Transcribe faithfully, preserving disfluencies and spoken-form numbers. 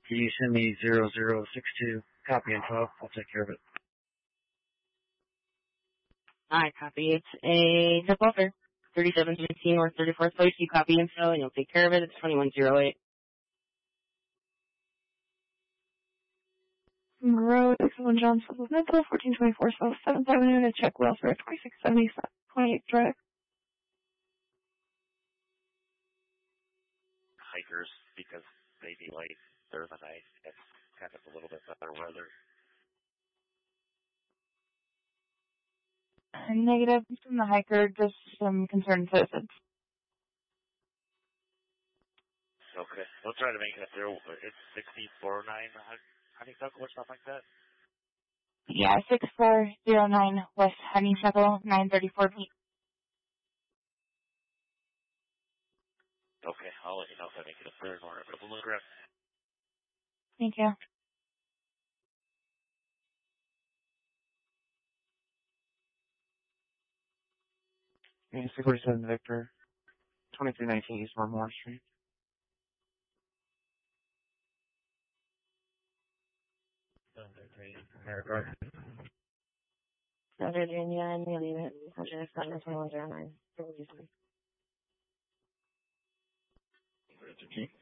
Can you send me zero zero six two copy info? I'll take care of it. I copy. It's a tip offer. thirty-seven seventeen or thirty-fourth place. You copy info and you'll take care of it. It's twenty-one oh eight. Road, six one John South Mental, fourteen twenty-four South seventh Avenue, to check welfare, twenty-six seventy, twenty-eight Drive. Hikers, because they be late during the night. It's kind of a little bit better weather. Negative from the hiker, just some concerned citizens. Okay, we'll try to make it through. It's sixty-four nine Honeysuckle or something like that? Yeah, six four zero nine West Honeysuckle, nine thirty-four P. Okay, I'll let you know if I make it a third or a blue grip. Thank you. Yeah, six forty-seven Victor, twenty-three nineteen East Marmore Street. Northern Virginia, and you'll leave it. Subject is twenty-one oh nine.